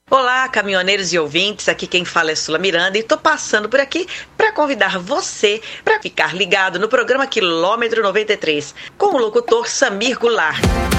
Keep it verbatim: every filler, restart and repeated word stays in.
Olá, caminhoneiros e ouvintes, aqui quem fala é Sula Miranda e estou passando por aqui para convidar você para ficar ligado no programa Quilômetro noventa e três com o locutor Samir Goulart.